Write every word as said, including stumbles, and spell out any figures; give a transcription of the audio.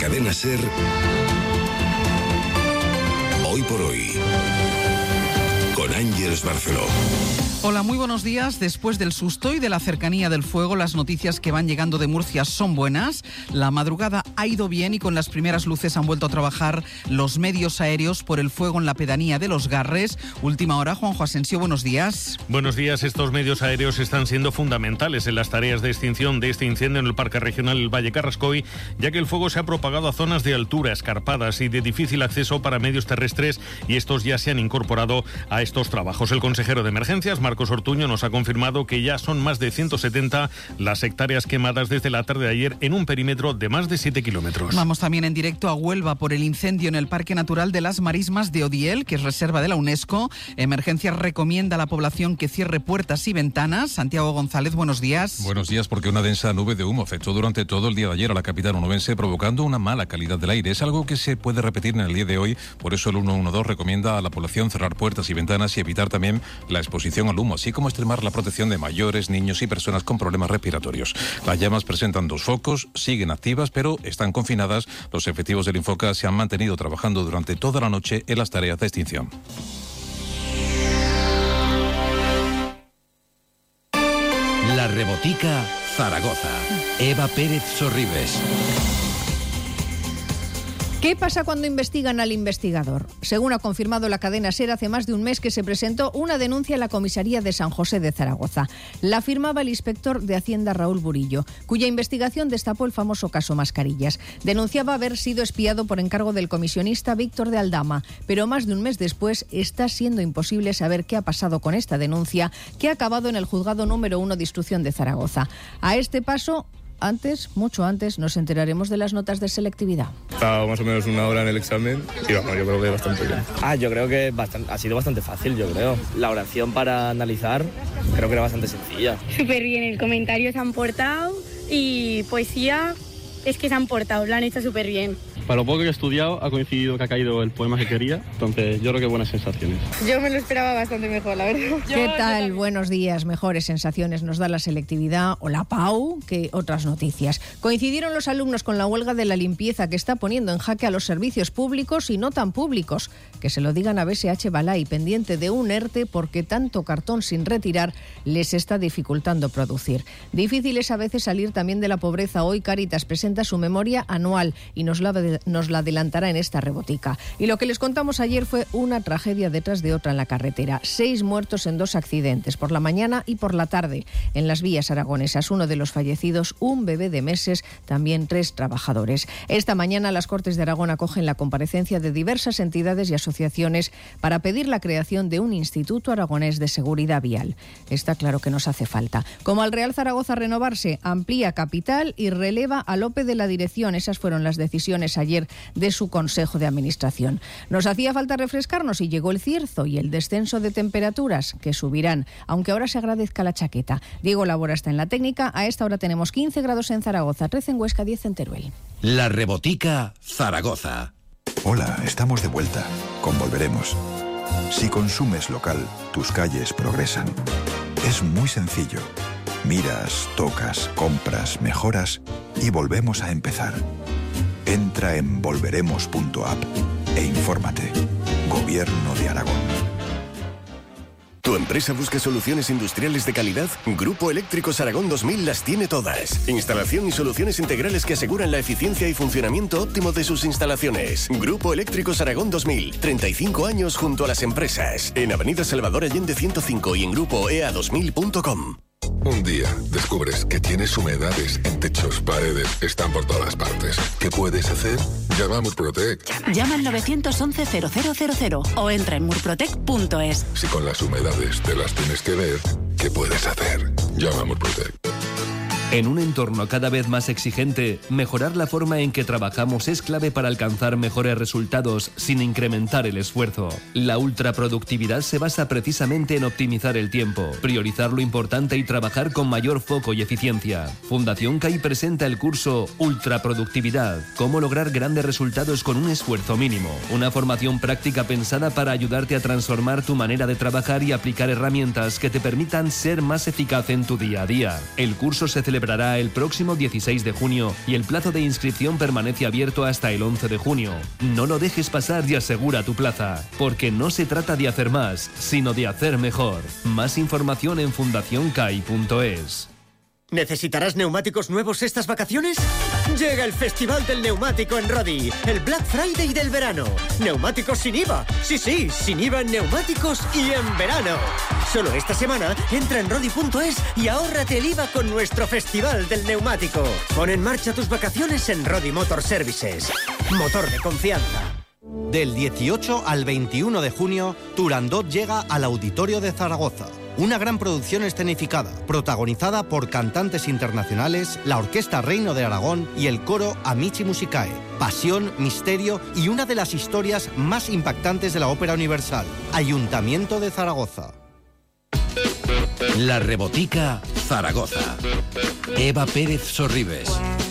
Cadena SER, Hoy por Hoy, con Ángeles Barceló. Hola, muy buenos días. Después del susto y de la cercanía del fuego, las noticias que van llegando de Murcia son buenas. La madrugada ha ido bien y con las primeras luces han vuelto a trabajar los medios aéreos por el fuego en la pedanía de Los Garres. Última hora, Juanjo Asensio, buenos días. Buenos días. Estos medios aéreos están siendo fundamentales en las tareas de extinción de este incendio en el Parque Regional Valle Carrascoy, ya que el fuego se ha propagado a zonas de altura, escarpadas y de difícil acceso para medios terrestres, y estos ya se han incorporado a estos trabajos. El consejero de Emergencias, Marcos Ortuño, nos ha confirmado que ya son más de ciento setenta las hectáreas quemadas desde la tarde de ayer en un perímetro de más de siete kilómetros. Vamos también en directo a Huelva por el incendio en el Parque Natural de las Marismas de Odiel, que es reserva de la UNESCO. Emergencias recomienda a la población que cierre puertas y ventanas. Santiago González, buenos días. Buenos días, porque una densa nube de humo afectó durante todo el día de ayer a la capital onubense, provocando una mala calidad del aire. Es algo que se puede repetir en el día de hoy, por eso el ciento doce recomienda a la población cerrar puertas y ventanas y evitar también la exposición al humo, así como extremar la protección de mayores, niños y personas con problemas respiratorios. Las llamas presentan dos focos, siguen activas, pero están confinadas. Los efectivos del Infoca se han mantenido trabajando durante toda la noche en las tareas de extinción. La Rebotica, Zaragoza. Eva Pérez Sorribes. ¿Qué pasa cuando investigan al investigador? Según ha confirmado la cadena SER, hace más de un mes que se presentó una denuncia en la comisaría de San José de Zaragoza. La firmaba el inspector de Hacienda Raúl Burillo, cuya investigación destapó el famoso caso Mascarillas. Denunciaba haber sido espiado por encargo del comisionista Víctor de Aldama, pero más de un mes después está siendo imposible saber qué ha pasado con esta denuncia, que ha acabado en el juzgado número uno de instrucción de Zaragoza. A este paso, antes, mucho antes, nos enteraremos de las notas de selectividad. Estaba más o menos una hora en el examen y vamos, yo creo que bastante bien. Ah, yo creo que bastante, ha sido bastante fácil, yo creo. La oración para analizar creo que era bastante sencilla. Súper bien, el comentario se han portado y poesía es que se han portado, lo han hecho súper bien. Para lo poco que he estudiado, ha coincidido que ha caído el poema que quería, entonces yo creo que buenas sensaciones. Yo me lo esperaba bastante mejor, la verdad. ¿Qué tal? Buenos días. Mejores sensaciones nos da la selectividad o la P A U que otras noticias. Coincidieron los alumnos con la huelga de la limpieza que está poniendo en jaque a los servicios públicos y no tan públicos. Que se lo digan a B S H Balai, pendiente de un ERTE porque tanto cartón sin retirar les está dificultando producir. Difícil es a veces salir también de la pobreza. Hoy Cáritas presenta su memoria anual y nos la nos la adelantará en esta rebotica. Y lo que les contamos ayer fue una tragedia detrás de otra en la carretera. Seis muertos en dos accidentes, por la mañana y por la tarde, en las vías aragonesas. Uno de los fallecidos, un bebé de meses, también tres trabajadores. Esta mañana las Cortes de Aragón acogen la comparecencia de diversas entidades y asociaciones para pedir la creación de un Instituto Aragonés de Seguridad Vial. Está claro que nos hace falta. Como al Real Zaragoza renovarse, amplía capital y releva a Lope de la dirección. Esas fueron las decisiones ayer de su Consejo de Administración. Nos hacía falta refrescarnos y llegó el cierzo y el descenso de temperaturas que subirán, aunque ahora se agradezca la chaqueta. Diego Labora está en la técnica. A esta hora tenemos quince grados en Zaragoza, trece en Huesca, diez en Teruel. La Rebotica, Zaragoza. Hola, estamos de vuelta. Con Volveremos. Si consumes local, tus calles progresan. Es muy sencillo. Miras, tocas, compras, mejoras y volvemos a empezar. Entra en volveremos punto app e infórmate. Gobierno de Aragón. ¿Tu empresa busca soluciones industriales de calidad? Grupo Eléctricos Aragón dos mil las tiene todas. Instalación y soluciones integrales que aseguran la eficiencia y funcionamiento óptimo de sus instalaciones. Grupo Eléctricos Aragón dos mil, treinta y cinco años junto a las empresas. En Avenida Salvador Allende ciento cinco y en grupo e a dos mil punto com. Un día descubres que tienes humedades en techos, paredes, están por todas partes. ¿Qué puedes hacer? Llama a Murprotec. Llama al nueve once cero cero cero cero o entra en murprotec punto es. Si con las humedades te las tienes que ver, ¿qué puedes hacer? Llama a Murprotec. En un entorno cada vez más exigente, mejorar la forma en que trabajamos es clave para alcanzar mejores resultados sin incrementar el esfuerzo. La ultraproductividad se basa precisamente en optimizar el tiempo, priorizar lo importante y trabajar con mayor foco y eficiencia. Fundación C A I presenta el curso Ultraproductividad, cómo lograr grandes resultados con un esfuerzo mínimo. Una formación práctica pensada para ayudarte a transformar tu manera de trabajar y aplicar herramientas que te permitan ser más eficaz en tu día a día. El curso se celebra celebrará el próximo dieciséis de junio y el plazo de inscripción permanece abierto hasta el once de junio. No lo dejes pasar y asegura tu plaza, porque no se trata de hacer más, sino de hacer mejor. Más información en fundación cai punto es. ¿Necesitarás neumáticos nuevos estas vacaciones? Llega el Festival del Neumático en Rodi, el Black Friday del verano. Neumáticos sin I V A. Sí, sí, sin I V A en neumáticos y en verano. Solo esta semana entra en rodi punto es y ahórrate el I V A con nuestro Festival del Neumático. Pon en marcha tus vacaciones en Rodi Motor Services. Motor de confianza. Del dieciocho al veintiuno de junio, Turandot llega al Auditorio de Zaragoza. Una gran producción escenificada, protagonizada por cantantes internacionales, la Orquesta Reino de Aragón y el coro Amici Musicae. Pasión, misterio y una de las historias más impactantes de la ópera universal. Ayuntamiento de Zaragoza. La Rebotica, Zaragoza. Eva Pérez Sorribes.